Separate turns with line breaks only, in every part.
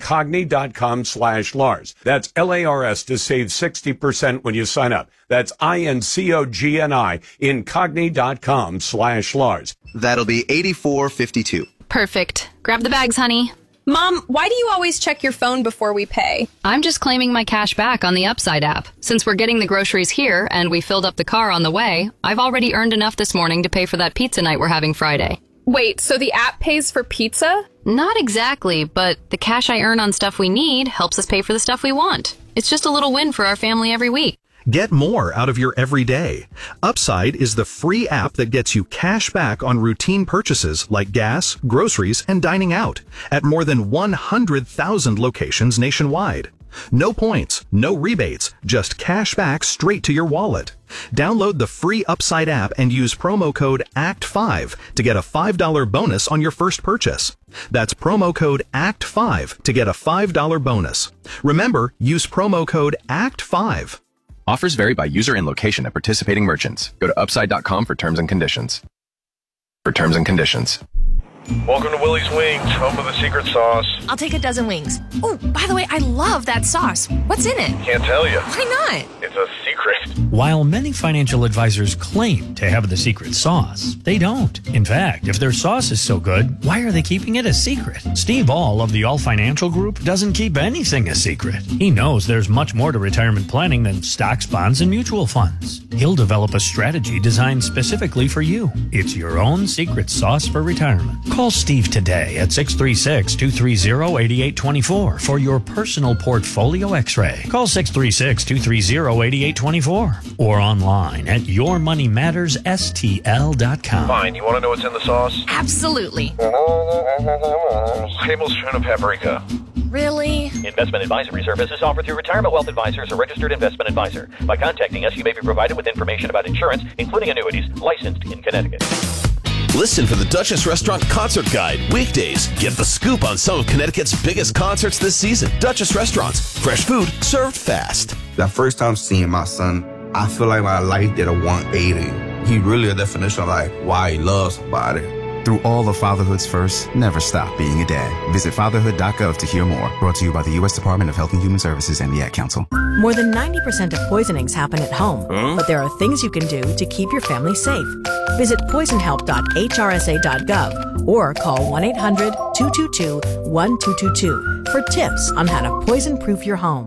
incogni.com/Lars. That's LARS to save 60% when you sign up. That's INCOGNI, incogni.com/Lars.
That'll be $84.52.
Perfect. Grab the bags, honey.
Mom, why do you always check your phone before we pay?
I'm just claiming my cash back on the Upside app. Since we're getting the groceries here and we filled up the car on the way, I've already earned enough this morning to pay for that pizza night we're having Friday.
Wait, so the app pays for pizza?
Not exactly, but the cash I earn on stuff we need helps us pay for the stuff we want. It's just a little win for our family every week.
Get more out of your everyday. Upside is the free app that gets you cash back on routine purchases like gas, groceries, and dining out at more than 100,000 locations nationwide. No points, no rebates, just cash back straight to your wallet. Download the free Upside app and use promo code ACT5 to get a $5 bonus on your first purchase. That's promo code ACT5 to get a $5 bonus. Remember, use promo code ACT5.
Offers vary by user and location at participating merchants. Go to upside.com for terms and conditions.
Welcome to Willie's Wings, home of the secret sauce.
I'll take a dozen wings. Oh, by the way, I love that sauce. What's in it?
Can't tell you.
Why not?
It's a secret.
While many financial advisors claim to have the secret sauce, they don't. In fact, if their sauce is so good, why are they keeping it a secret? Steve All of the All Financial Group doesn't keep anything a secret. He knows there's much more to retirement planning than stocks, bonds, and mutual funds. He'll develop a strategy designed specifically for you. It's your own secret sauce for retirement. Call Steve today at 636-230-8824 for your personal portfolio x-ray. Call 636-230-8824 or online at yourmoneymattersstl.com.
Fine, you want to know what's in the sauce?
Absolutely.
Tablespoon of paprika.
Really?
Investment advisory services offered through Retirement Wealth Advisors, a registered investment advisor. By contacting us, you may be provided with information about insurance, including annuities, licensed in Connecticut.
Listen for the Duchess Restaurant Concert Guide, weekdays. Get the scoop on some of Connecticut's biggest concerts this season. Duchess Restaurants, fresh food served fast.
The first time seeing my son, I feel like my life did a 180. He really a definition of like why he loves somebody.
Through all of fatherhood's first, never stop being a dad. Visit fatherhood.gov to hear more. Brought to you by the U.S. Department of Health and Human Services and the Ad Council.
More than 90% of poisonings happen at home, but there are things you can do to keep your family safe. Visit poisonhelp.hrsa.gov or call 1-800-222-1222 for tips on how to poison-proof your home.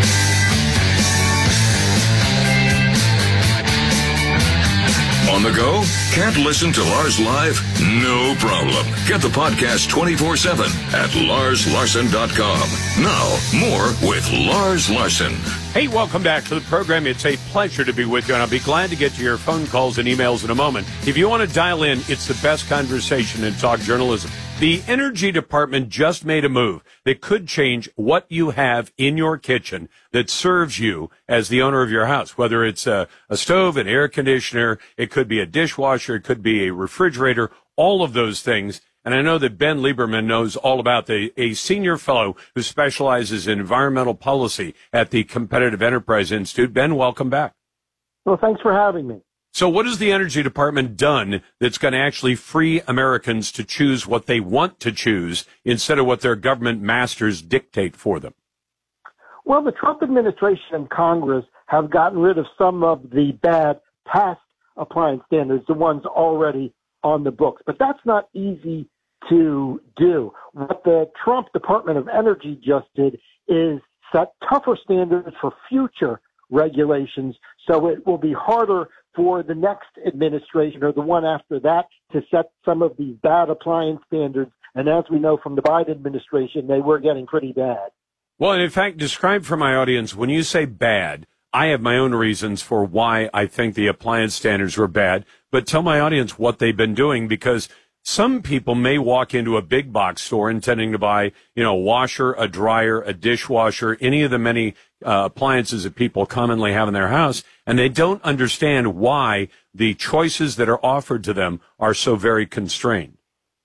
On the go? Can't listen to Lars live? No problem. Get the podcast 24/7 at larslarson.com. Now, more with Lars Larson.
Hey, welcome back to the program. It's a pleasure to be with you, and I'll be glad to get to your phone calls and emails in a moment. If you want to dial in, it's the best conversation in talk journalism. The Energy Department just made a move that could change what you have in your kitchen that serves you as the owner of your house, whether it's a stove, an air conditioner, it could be a dishwasher, it could be a refrigerator, all of those things. And I know that Ben Lieberman knows all about a senior fellow who specializes in environmental policy at the Competitive Enterprise Institute. Ben, welcome back.
Well, thanks for having me.
So what has the Energy Department done that's going to actually free Americans to choose what they want to choose instead of what their government masters dictate for them?
Well, the Trump administration and Congress have gotten rid of some of the bad past appliance standards, the ones already on the books. But that's not easy to do. What the Trump Department of Energy just did is set tougher standards for future regulations, so it will be harder for the next administration or the one after that to set some of these bad appliance standards. And as we know from the Biden administration, they were getting pretty bad.
Well, and in fact, describe for my audience, when you say bad, I have my own reasons for why I think the appliance standards were bad, but tell my audience what they've been doing, because some people may walk into a big box store intending to buy, a washer, a dryer, a dishwasher, any of the many appliances that people commonly have in their house, and they don't understand why the choices that are offered to them are so very constrained.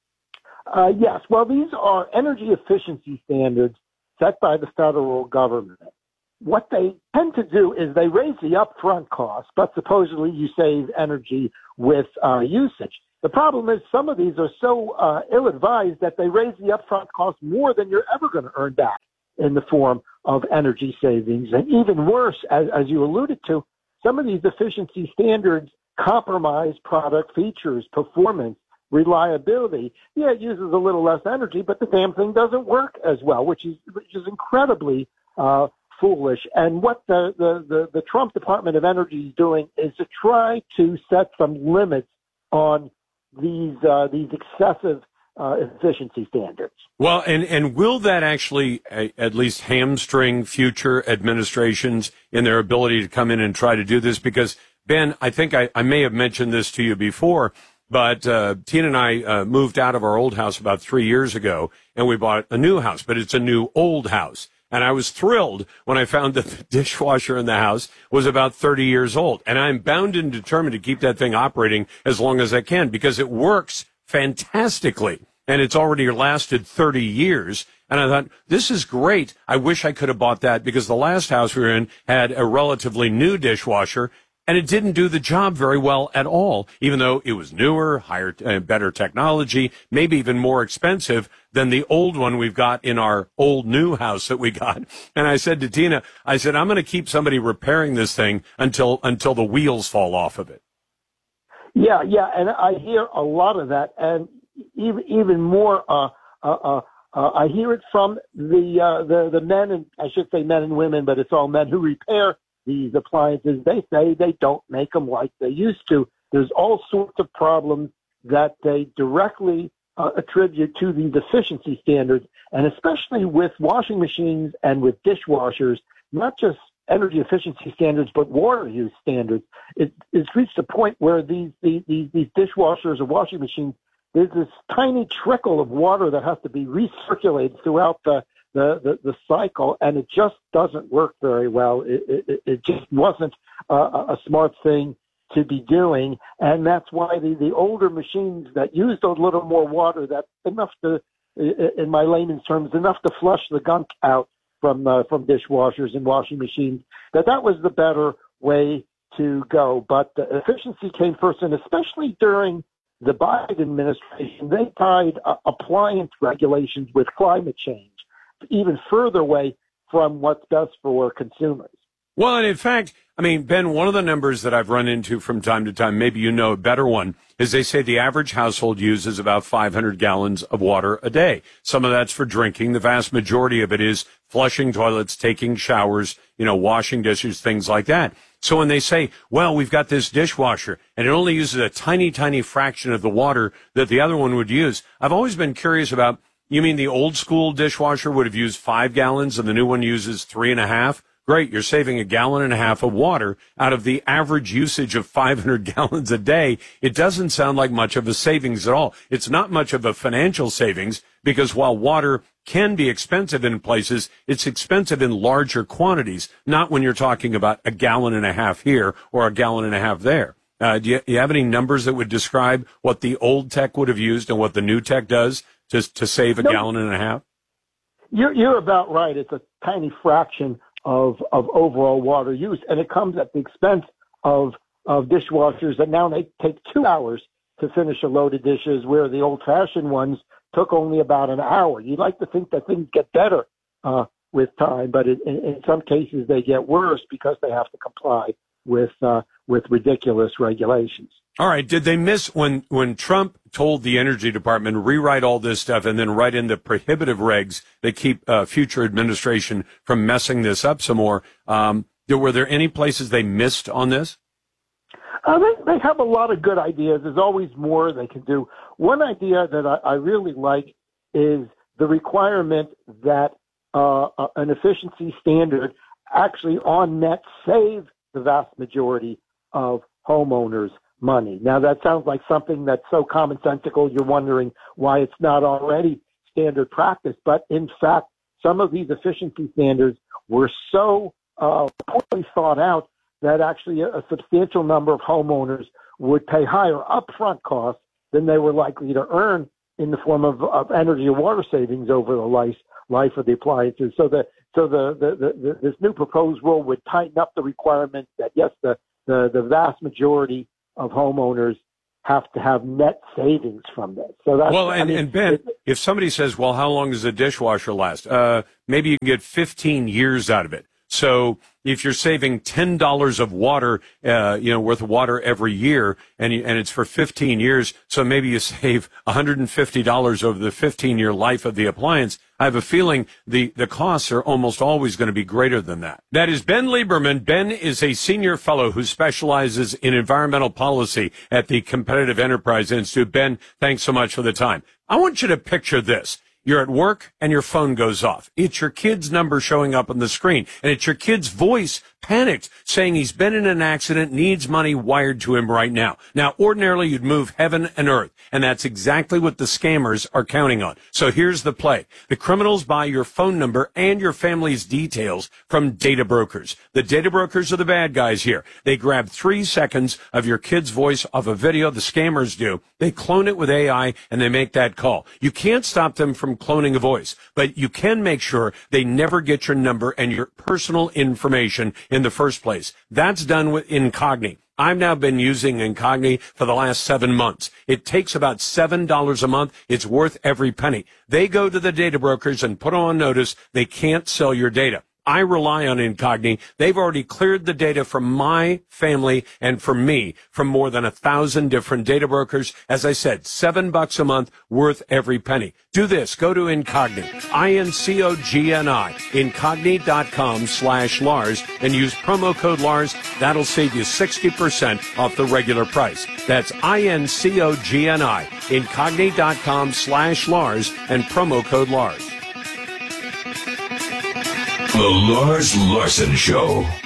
Yes. Well, these are energy efficiency standards set by the federal government. What they tend to do is they raise the upfront cost, but supposedly you save energy with usage. The problem is some of these are so ill-advised that they raise the upfront cost more than you're ever going to earn back in the form of energy savings. And even worse, as you alluded to, some of these efficiency standards compromise product features, performance, reliability. Yeah, it uses a little less energy, but the damn thing doesn't work as well, which is incredibly foolish. And what the Trump Department of Energy is doing is to try to set some limits on these excessive efficiency standards.
Well, and will that actually at least hamstring future administrations in their ability to come in and try to do this? Because, Ben, I think I may have mentioned this to you before, but Tina and I moved out of our old house about 3 years ago, and we bought a new house, but it's a new old house. And I was thrilled when I found that the dishwasher in the house was about 30 years old. And I'm bound and determined to keep that thing operating as long as I can because it works fantastically. And it's already lasted 30 years. And I thought, this is great. I wish I could have bought that because the last house we were in had a relatively new dishwasher. And it didn't do the job very well at all, even though it was newer, higher, better technology, maybe even more expensive than the old one we've got in our old new house that we got. And I said to Tina, I'm going to keep somebody repairing this thing until the wheels fall off of it.
Yeah, and I hear a lot of that, and even more. I hear it from the men, and I should say men and women, but it's all men who repair these appliances. They say they don't make them like they used to. There's all sorts of problems that they directly attribute to these efficiency standards, and especially with washing machines and with dishwashers, not just energy efficiency standards, but water use standards. It's reached a point where these dishwashers or washing machines, there's this tiny trickle of water that has to be recirculated throughout the cycle, and it just doesn't work very well. It just wasn't a smart thing to be doing, and that's why the older machines that used a little more water, that's enough to, in my layman's terms, enough to flush the gunk out from dishwashers and washing machines, that was the better way to go. But the efficiency came first, and especially during the Biden administration, they tied appliance regulations with climate change, even further away from what's best for consumers.
Well, and in fact, I mean, Ben, one of the numbers that I've run into from time to time, maybe you know a better one, is they say the average household uses about 500 gallons of water a day. Some of that's for drinking. The vast majority of it is flushing toilets, taking showers, washing dishes, things like that. So when they say, well, we've got this dishwasher and it only uses a tiny, tiny fraction of the water that the other one would use, I've always been curious about, you mean the old school dishwasher would have used 5 gallons and the new one uses 3.5? Great, you're saving 1.5 gallons of water out of the average usage of 500 gallons a day. It doesn't sound like much of a savings at all. It's not much of a financial savings because while water can be expensive in places, it's expensive in larger quantities, not when you're talking about 1.5 gallons here or 1.5 gallons there. Do you have any numbers that would describe what the old tech would have used and what the new tech does to save 1.5 gallons?
You're about right. It's a tiny fraction of overall water use, and it comes at the expense of dishwashers that now they take 2 hours to finish a load of dishes, where the old-fashioned ones took only about an hour. You'd like to think that things get better with time, but in some cases they get worse because they have to comply with ridiculous regulations.
All right. Did they miss when Trump told the Energy Department to rewrite all this stuff and then write in the prohibitive regs that keep future administration from messing this up some more? Were there any places they missed on this?
They have a lot of good ideas. There's always more they can do. One idea that I really like is the requirement that an efficiency standard actually on net save the vast majority of homeowners money. Now, that sounds like something that's so commonsensical, you're wondering why it's not already standard practice. But in fact, some of these efficiency standards were so poorly thought out that actually a substantial number of homeowners would pay higher upfront costs than they were likely to earn in the form of energy and water savings over the life of the appliances. So this new proposed rule would tighten up the requirement that, yes, the vast majority of homeowners have to have net savings from this. So that's,
well, and Ben, if somebody says, well, how long does a dishwasher last? Maybe you can get 15 years out of it. So if you're saving $10 of water, worth of water every year, and it's for 15 years, so maybe you save $150 over the 15-year life of the appliance, I have a feeling the costs are almost always going to be greater than that. That is Ben Lieberman. Ben is a senior fellow who specializes in environmental policy at the Competitive Enterprise Institute. Ben, thanks so much for the time. I want you to picture this. You're at work and your phone goes off. It's your kid's number showing up on the screen, and it's your kid's voice, panicked, saying he's been in an accident, needs money wired to him right now. Now, ordinarily, you'd move heaven and earth, and that's exactly what the scammers are counting on. So here's the play. The criminals buy your phone number and your family's details from data brokers. The data brokers are the bad guys here. They grab 3 seconds of your kid's voice off a video, the scammers do. They clone it with AI, and they make that call. You can't stop them from cloning a voice, but you can make sure they never get your number and your personal information in the first place. That's done with Incogni. I've now been using Incogni for the last 7 months. It takes about $7 a month. It's worth every penny. They go to the data brokers and put on notice they can't sell your data. I rely on Incogni. They've already cleared the data from my family and from me from more than 1,000 different data brokers. As I said, $7 a month, worth every penny. Do this. Go to Incogni, INCOGNI, Incogni.com/Lars, and use promo code Lars. That'll save you 60% off the regular price. That's INCOGNI, Incogni.com/Lars, and promo code Lars.
The Lars Larson Show.